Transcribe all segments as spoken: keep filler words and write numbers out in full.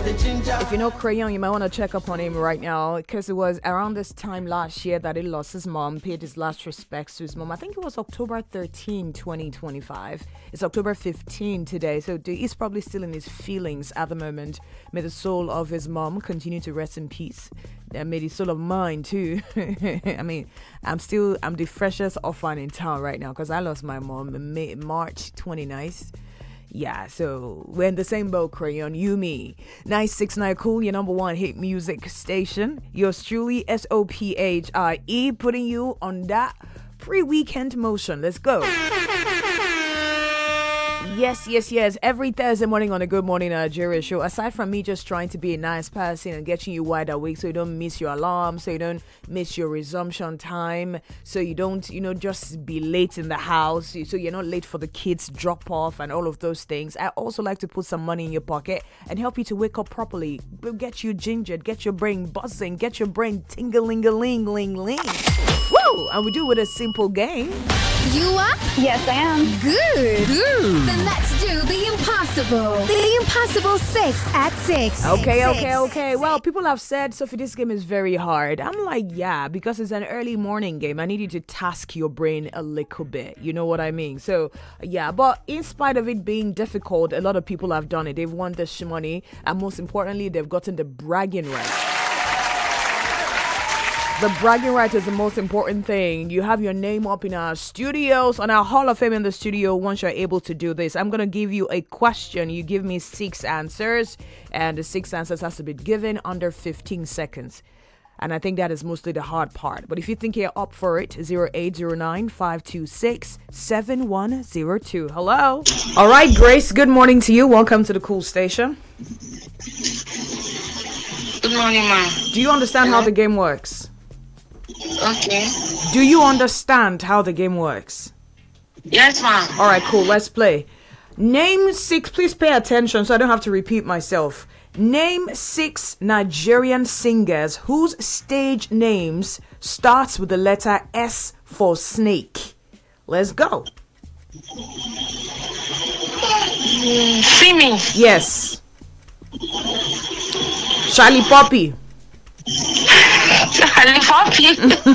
If you know Crayon, you might want to check up on him right now because it was around this time last year that he lost his mom, paid his last respects to his mom. I think it was October thirteenth, twenty twenty-five. It's October fifteenth today, so he's probably still in his feelings at the moment. May the soul of his mom continue to rest in peace. And may the soul of mine too. I mean, I'm still, I'm the freshest orphan in town right now because I lost my mom in May, March twenty-ninth. Yeah, so we're in the same boat, Crayon, you, me. nine six nine Cool, your number one hit music station. Yours truly, S O P H I E, putting you on that pre-weekend motion. Let's go. Yes, yes, yes. Every Thursday morning on the Good Morning Nigeria show, aside from me just trying to be a nice person and getting you wide awake so you don't miss your alarm, so you don't miss your resumption time, so you don't, you know, just be late in the house, so you're not late for the kids' drop off and all of those things. I also like to put some money in your pocket and help you to wake up properly, get you gingered, get your brain buzzing, get your brain ting-a-ling-a-ling-ling-ling. Woo! And we do it with a simple game. You are? Yes, I am. Good. Good. Then let's do the impossible. The impossible six at six. Okay, six. okay, okay. Well, people have said, Sophie, this game is very hard. I'm like, yeah, because it's an early morning game. I need you to task your brain a little bit. You know what I mean? So, yeah, but in spite of it being difficult, a lot of people have done it. They've won the money, and most importantly, they've gotten the bragging rights. The bragging right is the most important thing. You have your name up in our studios, on our Hall of Fame in the studio once you're able to do this. I'm going to give you a question. You give me six answers, and the six answers has to be given under fifteen seconds. And I think that is mostly the hard part. But if you think you're up for it, zero eight zero nine, five two six, seven one zero two. Hello. All right, Grace, good morning to you. Welcome to the Cool Station. Good morning, ma'am. Do you understand Hello? How the game works? Okay. Do you understand how the game works? Yes, ma'am. All right, cool. Let's play. Name six. Please pay attention so I don't have to repeat myself. Name six Nigerian singers whose stage names starts with the letter S for snake. Let's go. Simi. Yes. Charlie Poppy. Charlie Poppy.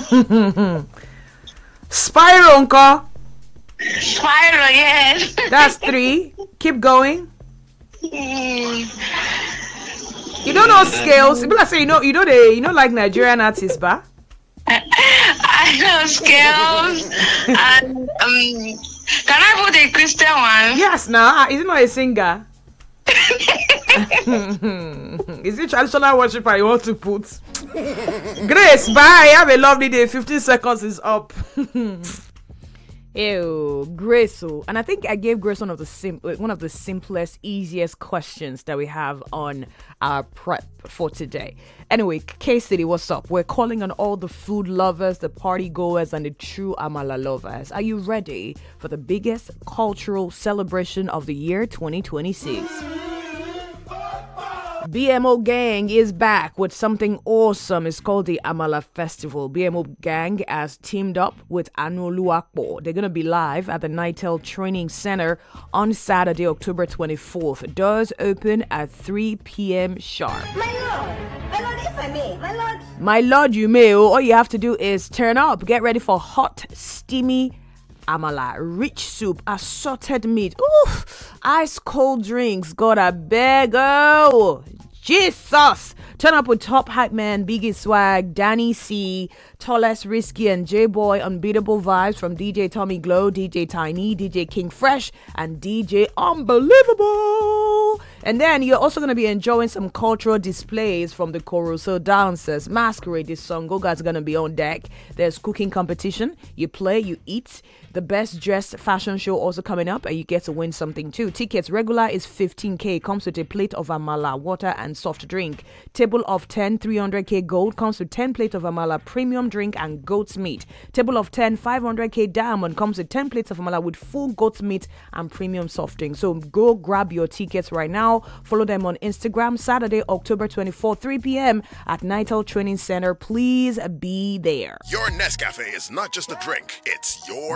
Spyro, Uncle. Spyro, yes. That's three. Keep going. Mm. You don't know scales. People are saying, you know, you know the, you know, like Nigerian artists, ba? I know scales. And um, can I put a Christian one? Yes. Now, is it not a singer? Is it traditional worshiper you want to put? Grace, bye. Have a lovely day. fifteen seconds is up. Ew, Grace. And I think I gave Grace one of the sim- one of the simplest, easiest questions that we have on our prep for today. Anyway, K-City, what's up? We're calling on all the food lovers, the party goers, and the true Amala lovers. Are you ready for the biggest cultural celebration of the year twenty twenty-six? B M O Gang is back with something awesome. It's called the Amala Festival. B M O Gang has teamed up with Anoluakpo. They're going to be live at the Nitel Training Center on Saturday, October twenty-fourth. Doors open at three p.m. sharp. My lord, my lord, if I may, my lord. My lord, you may. All you have to do is turn up. Get ready for hot, steamy Amala, rich soup, assorted meat, oof, ice cold drinks. God, I beg, oh, Jesus. Turn up with top hype man, Biggie Swag, Danny C, Tallest Risky, and J-Boy. Unbeatable vibes from D J Tommy Glow, D J Tiny, D J King Fresh, and D J Unbelievable. And then you're also going to be enjoying some cultural displays from the Koroso dancers. Masquerade, this song, Goga's going to be on deck. There's cooking competition. You play, you eat. The best dressed fashion show also coming up, and you get to win something too. Tickets regular is fifteen K. Comes with a plate of amala, water, and soft drink. Table of ten, three hundred K gold comes with ten plates of amala, premium drink, and goat's meat. Table of ten, five hundred K diamond comes with ten plates of amala with full goat's meat and premium soft drink. So go grab your tickets right now. Follow them on Instagram. Saturday, October twenty-fourth, three p.m. at Nitel Training Center. Please be there. Your Nescafe is not just a drink, it's your